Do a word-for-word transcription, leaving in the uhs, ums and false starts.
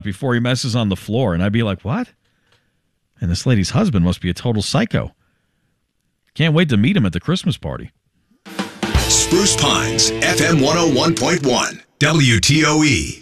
before he messes on the floor. And I'd be like, what? And this lady's husband must be a total psycho. Can't wait to meet him at the Christmas party. Spruce Pines, F M one oh one point one, W T O E.